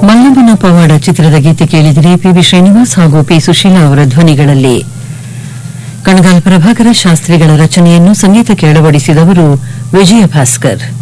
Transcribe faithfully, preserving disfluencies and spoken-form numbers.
ಮಲ್ಲಮ್ಮನ ಪವಾಡ ಚಿತ್ರದ ಗೀತೆ ಕೇಳಿದರೆ ಪಿವಿ ಶ್ರೀನಿವಾಸ್ ಹಾಗೂ ಪಿ ಸುಶೀಲಾ ಅವರ ಧ್ವನಿಗಳಲ್ಲಿ. ಕಣಗಾಲ್ ಪ್ರಭಾಕರ ಶಾಸ್ತ್ರಿಗಳ ರಚನೆಯನ್ನು ಸಂಗೀತಕ್ಕೆ ಅಳವಡಿಸಿದವರು ವಿಜಯ ಭಾಸ್ಕರ್.